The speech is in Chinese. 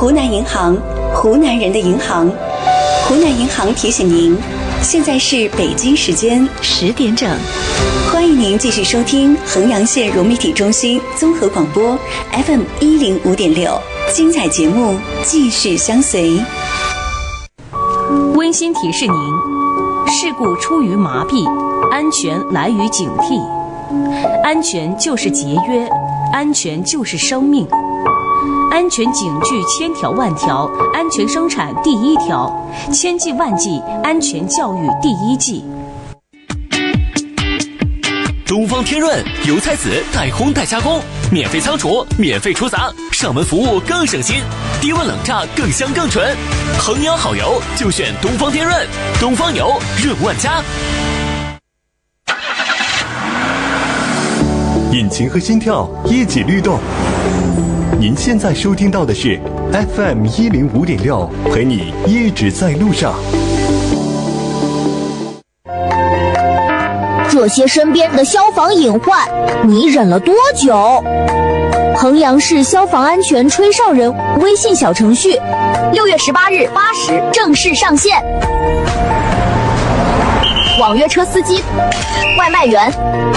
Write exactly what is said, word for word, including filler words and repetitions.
湖南银行，湖南人的银行。湖南银行提醒您，现在是北京时间十点整，欢迎您继续收听衡阳县融媒体中心综合广播 F M 一零五点六，精彩节目继续相随。 温馨提示您：事故出于麻痹，安全来于警惕。安全就是节约，安全就是生命。安全警句千条万条，安全生产第一条，千计万计，安全教育第一计。 东方天润油菜籽带烘带加工，免费仓储，免费出杂，上门服务更省心，低温冷榨更香更纯。衡阳好油就选东方天润，东方油润万家。 引擎和心跳一起律动。您现在收听到的是 F M 一零五点六，陪你一直在路上。 这些身边的消防隐患，你忍了多久？衡阳市消防安全吹哨人微信小程序，六月十八日八时正式上线。网约车司机、外卖员、